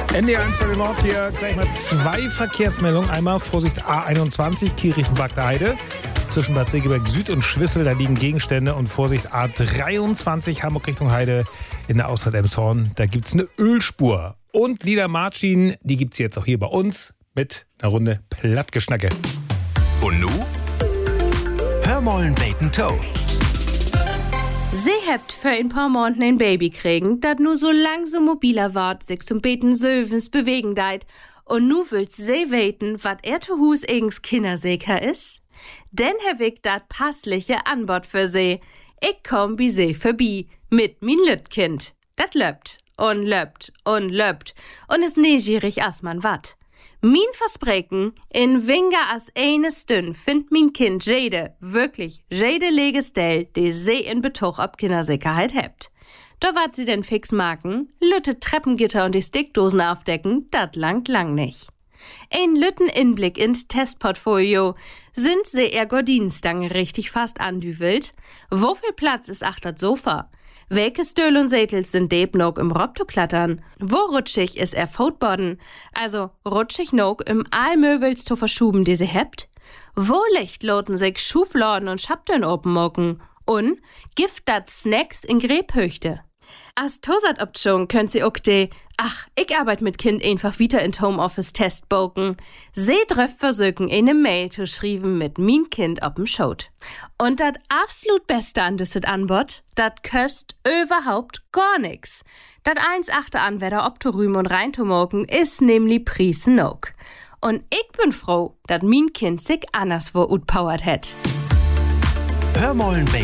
NDR1 bei Nord hier gleich mal 2 Verkehrsmeldungen. Einmal Vorsicht A21, Kirichenbad Heide. Zwischen Bad Segeberg Süd und Schwissel, da liegen Gegenstände. Und Vorsicht A23, Hamburg Richtung Heide in der Ausfahrt Elmshorn. Da gibt es eine Ölspur. Und Lina Martin, die gibt es jetzt auch hier bei uns mit einer Runde Plattgeschnacke. Und nu? Hör mollen beten Toe. Sie hebt für ein paar Monaten ein Baby kriegen, dat nu so langsam mobiler wart, sich zum Beten sövens bewegen deit. Und nu willst sie weten, wat zu Hus eigens Kindersäker is? Denn Herr Wick dat passliche Anbot für sie. Ich komm bi sie vorbei mit min Lütkind. Dat löppt und löppt und löppt und is neugierig as man wat. Min Versprechen, in weniger as eine Stund find min Kind wirklich jede Legestell, die sie in Betuch ob Kindersicherheit hebt. Da wat sie denn fix machen, lütte Treppengitter und die Stickdosen aufdecken, dat langt lang nicht. Ein lütten Inblick ins Testportfolio. Sind sie ihr Gordinenstange richtig fast andüvelt? Wo viel Platz ist achter Sofa? Welche Stühl und Sätels sind deb noch im Robto-Klattern? Wo rutschig ist Footboarden? Also rutschig noch im Aalmöbels zu verschuben, die sie hebt? Wo lichtloten sich Schufladen und Schapteln openmocken? Und gift dat Snacks in Gräbhöchte? Als Tosat-Option könnt sie auch ich arbeite mit Kind einfach wieder in Homeoffice testboken. Sie dröft versöken eine Mail zu schreiben mit min Kind op'm Schot. Und dat absolut Beste an düsset Anbot, dat köst überhaupt gar nix. Dat 1,8 Anwärter optorümen und reintumoken is nämlich Priesen nok. Und ich bin froh, dat min Kind sich anderswo utpowert het. Hör mollen